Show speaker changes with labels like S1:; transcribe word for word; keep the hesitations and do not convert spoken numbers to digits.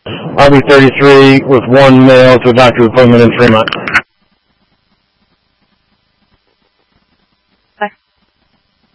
S1: R B thirty-three with one male to a doctor's appointment in Fremont.